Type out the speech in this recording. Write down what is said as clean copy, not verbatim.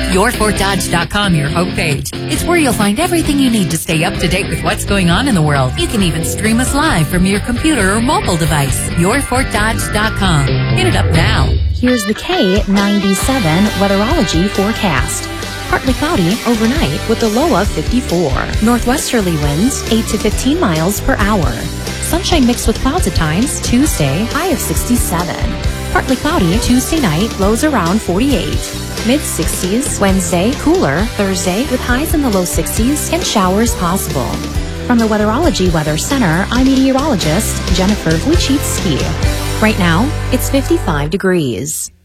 YourFortDodge.com, your homepage. It's where you'll find everything you need to stay up to date with what's going on in the world. You can even stream us live from your computer or mobile device. YourFortDodge.com. Hit it up now. Here's the K97 weatherology forecast. Partly cloudy overnight with a low of 54. Northwesterly winds 8 to 15 miles per hour. Sunshine mixed with clouds at times. Tuesday, high of 67. Partly cloudy Tuesday night, lows around 48. Mid-60s. Wednesday, cooler. Thursday, with highs in the low 60s and showers possible. From the Weatherology Weather Center, I'm meteorologist Jennifer Wojcicki. Right now, it's 55 degrees.